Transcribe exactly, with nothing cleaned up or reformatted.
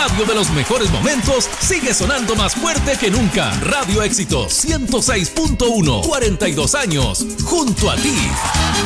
radio de los mejores momentos sigue sonando más fuerte que nunca. Radio Éxitos ciento seis punto uno, cuarenta y dos años, junto a ti.